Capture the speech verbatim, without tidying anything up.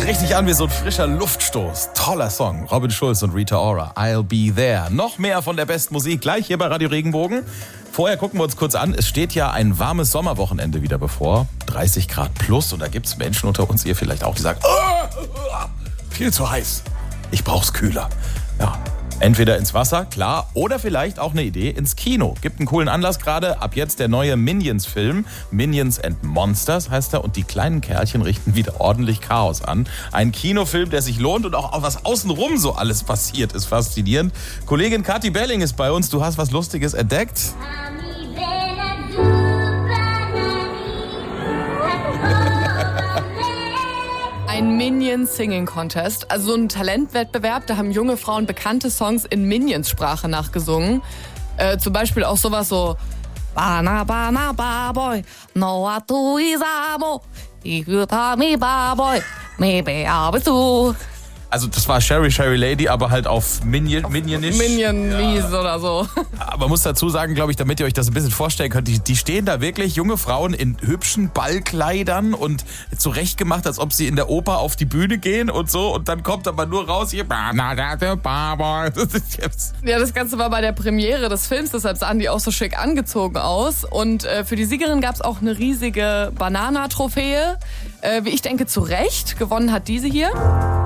richtig an wie so ein frischer Luftstoß. Toller Song. Robin Schulz und Rita Ora. I'll be there. Noch mehr von der besten Musik gleich hier bei Radio Regenbogen. Vorher gucken wir uns kurz an. Es steht ja ein warmes Sommerwochenende wieder bevor. dreißig Grad plus. Und da gibt es Menschen unter uns, ihr vielleicht auch, die sagen, oh, viel zu heiß. Ich brauch's kühler. Ja. Entweder ins Wasser, klar, oder vielleicht auch eine Idee ins Kino. Gibt einen coolen Anlass gerade. Ab jetzt der neue Minions-Film. Minions and Monsters heißt er. Und die kleinen Kerlchen richten wieder ordentlich Chaos an. Ein Kinofilm, der sich lohnt und auch was außenrum so alles passiert, ist faszinierend. Kollegin Kathi Belling ist bei uns. Du hast was Lustiges entdeckt. Ein Minions Singing Contest, also so ein Talentwettbewerb, da haben junge Frauen bekannte Songs in Minions-Sprache nachgesungen. Äh, zum Beispiel auch sowas so Bana Bana Baboy, no atu isamo, ikutami Baboy, maybe abetu. Also das war Sherry Sherry Lady, aber halt auf Minion, Minionisch. Minion-Mies ja. Oder so. Aber muss dazu sagen, glaube ich, damit ihr euch das ein bisschen vorstellen könnt, die, die stehen da wirklich, junge Frauen in hübschen Ballkleidern und zurechtgemacht, als ob sie in der Oper auf die Bühne gehen und so. Und dann kommt aber nur raus hier. Ja, das Ganze war bei der Premiere des Films, deshalb sahen die auch so schick angezogen aus. Und äh, für die Siegerin gab es auch eine riesige Banana-Trophäe. Äh, wie ich denke, zu Recht. Gewonnen hat diese hier.